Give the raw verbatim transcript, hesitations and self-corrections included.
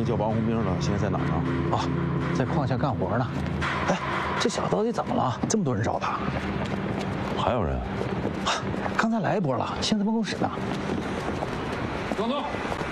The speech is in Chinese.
叫王红兵了，现在在哪儿呢？ 哦，在矿下干活呢。哎，这小子到底怎么了？这么多人找他？ 还有人？ 刚才来一波了，现在办公室呢。 等等。